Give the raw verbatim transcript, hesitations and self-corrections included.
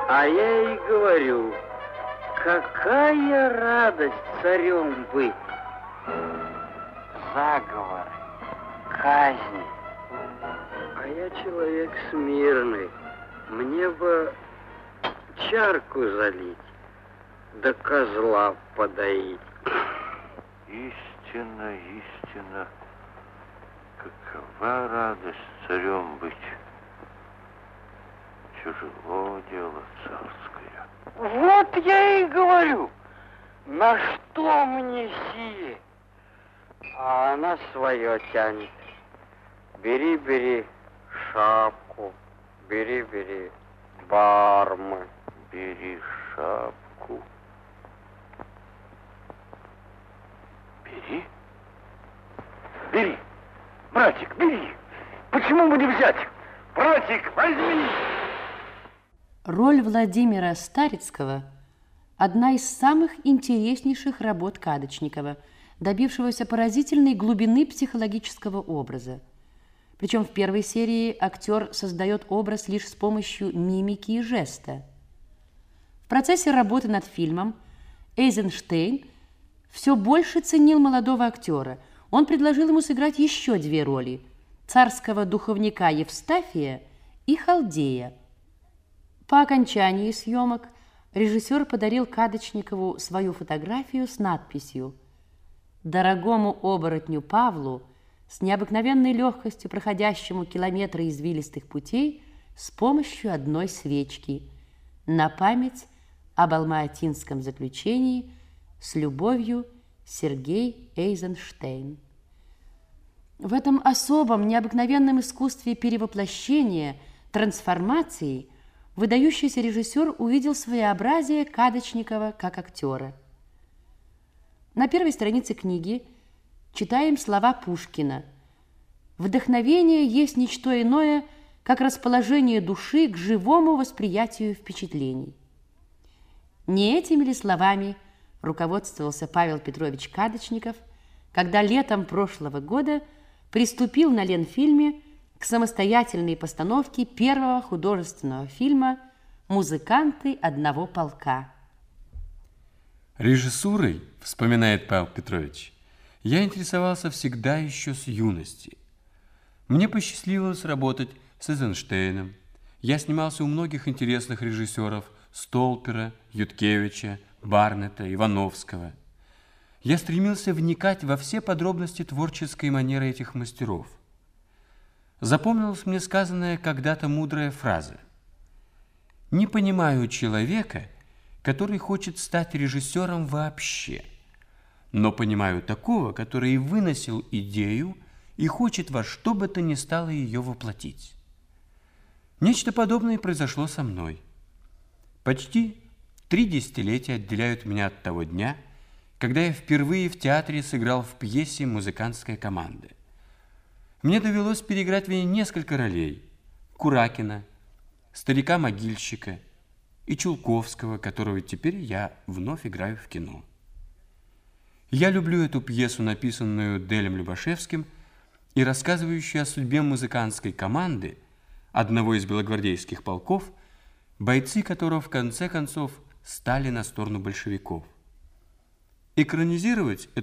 А я и говорю, какая радость царем быть. Заговоры, казни. А я человек смирный. Мне бы чарку залить, да козла подоить. Истинно, истинно, какова радость царем быть. Тяжело дело царское. Вот я и говорю, на что мне сие? А она свое тянет. Бери, бери шапку, бери, бери бармы. Бери шапку. Бери. Бери. Братик, бери. Почему бы не взять? Братик, возьми. Роль Владимира Старицкого – одна из самых интереснейших работ Кадочникова, добившегося поразительной глубины психологического образа. Причем в первой серии актер создает образ лишь с помощью мимики и жеста. В процессе работы над фильмом Эйзенштейн все больше ценил молодого актера. Он предложил ему сыграть еще две роли – царского духовника Евстафия и халдея. По окончании съемок режиссер подарил Кадочникову свою фотографию с надписью: «Дорогому оборотню Павлу, с необыкновенной легкостью проходящему километры извилистых путей с помощью одной свечки, на память об алмаатинском заключении, с любовью, Сергей Эйзенштейн». В этом особом, необыкновенном искусстве перевоплощения, трансформации выдающийся режиссер увидел своеобразие Кадочникова как актера. На первой странице книги читаем слова Пушкина: «Вдохновение есть ничто иное, как расположение души к живому восприятию впечатлений». Не этими ли словами руководствовался Павел Петрович Кадочников, когда летом прошлого года приступил на Ленфильме к самостоятельной постановке первого художественного фильма «Музыканты одного полка». Режиссурой, вспоминает Павел Петрович, я интересовался всегда еще с юности. Мне посчастливилось работать с Эйзенштейном. Я снимался у многих интересных режиссеров: Столпера, Юткевича, Барнета, Ивановского. Я стремился вникать во все подробности творческой манеры этих мастеров. Запомнилась мне сказанная когда-то мудрая фраза: «Не понимаю человека, который хочет стать режиссером вообще, но понимаю такого, который выносил идею и хочет во что бы то ни стало ее воплотить». Нечто подобное произошло со мной. Почти три десятилетия отделяют меня от того дня, когда я впервые в театре сыграл в пьесе «Музыкантская команда». Мне довелось переиграть в ней несколько ролей: Куракина, старика-могильщика и Чулковского, которого теперь я вновь играю в кино. Я люблю эту пьесу, написанную Делем Любашевским и рассказывающую о судьбе музыкантской команды, одного из белогвардейских полков, бойцы которого в конце концов стали на сторону большевиков. Экранизировать эту